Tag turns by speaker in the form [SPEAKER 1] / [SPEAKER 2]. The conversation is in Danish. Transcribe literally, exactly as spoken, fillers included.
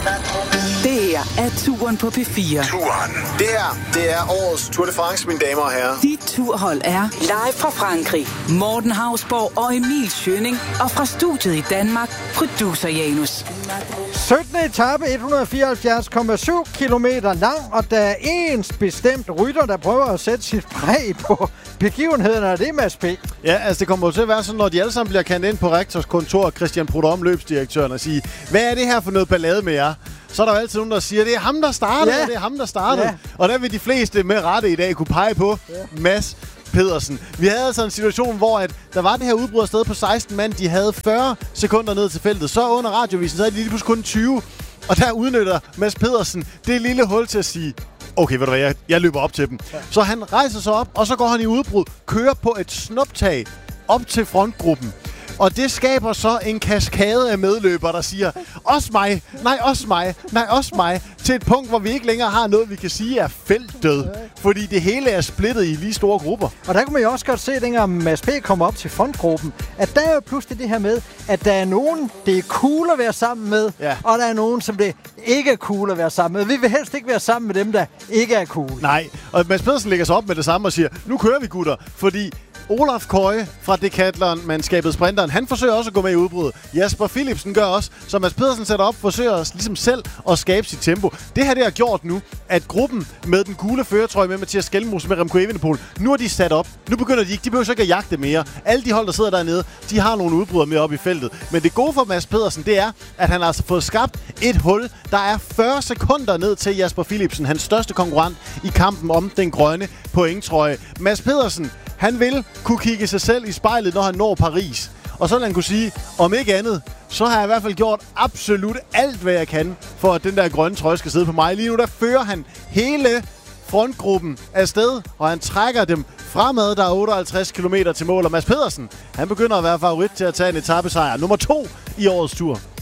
[SPEAKER 1] Det her er Turen på P fire.
[SPEAKER 2] Turen. Det her, det er årets Tour de France, mine damer og herrer.
[SPEAKER 1] Dit turhold er live fra Frankrig. Morten Hausborg og Emil Schønning. Og fra studiet i Danmark, producer Janus.
[SPEAKER 3] syttende etape, et hundrede fireoghalvfjerds komma syv kilometer lang, og der er en bestemt rytter, der prøver at sætte sit præg på begivenheden, og det er Mads P.
[SPEAKER 4] Ja, altså det kommer jo til at være sådan, når de alle sammen bliver kendt ind på rektors kontor, Christian Prudhomme, løbsdirektøren, og sige, hvad er det her for noget ballade med jer? Så er der jo altid nogen, der siger, det er ham, der startede,
[SPEAKER 3] ja.
[SPEAKER 4] og det er ham, der startede.
[SPEAKER 3] Ja.
[SPEAKER 4] Og der vil de fleste med rette i dag kunne pege på ja. Mads Pedersen. Vi havde altså en situation, hvor at der var det her udbrud afsted på seksten mand. De havde fyrre sekunder ned til feltet. Så under radiovisen, så havde de lige pludselig kun tyve. Og der udnytter Mads Pedersen det lille hul til at sige, okay, ved du hvad, jeg, jeg løber op til dem. Ja. Så han rejser sig op, og så går han i udbrud, kører på et snuptag op til frontgruppen. Og det skaber så en kaskade af medløbere, der siger, også mig, nej, også mig, nej, også mig, til et punkt, hvor vi ikke længere har noget, vi kan sige er feltdød. Fordi det hele er splittet i lige store grupper.
[SPEAKER 3] Og der kunne man jo også godt se, dengang Mads P. kommer op til frontgruppen, at der er jo pludselig det her med, at der er nogen, det er cool at være sammen med,
[SPEAKER 4] ja.
[SPEAKER 3] og der er nogen, som det ikke er cool at være sammen med. Vi vil helst ikke være sammen med dem, der ikke er cool.
[SPEAKER 4] Nej, og Mads Pedersen lægger sig op med det samme og siger, nu kører vi, gutter, fordi Olaf Køje fra Decathlon-mandskabet Sprinteren, han forsøger også at gå med i udbruddet. Jasper Philipsen gør også, så Mads Pedersen sætter op, forsøger ligesom selv at skabe sit tempo. Det her det har gjort nu, at gruppen med den gule førertrøje med Mathias Skelmose med Remco Evenepoel, nu er de sat op. Nu begynder de ikke, de behøver så ikke at jagte mere. Alle de hold, der sidder dernede, de har nogle udbrydere med op i feltet. Men det gode for Mads Pedersen, det er, at han har altså fået skabt et hul, der er fyrre sekunder ned til Jasper Philipsen, hans største konkurrent i kampen om den grønne pointtrøje. Mads Pedersen, han vil kunne kigge sig selv i spejlet, når han når Paris. Og så vil han kunne sige, om ikke andet, så har jeg i hvert fald gjort absolut alt, hvad jeg kan, for at den der grønne trøje skal sidde på mig. Lige nu, der fører han hele frontgruppen afsted, og han trækker dem fremad. Der er otteoghalvtreds kilometer til mål, og Mads Pedersen, han begynder at være favorit til at tage en etapesejr. Nummer to i årets tur.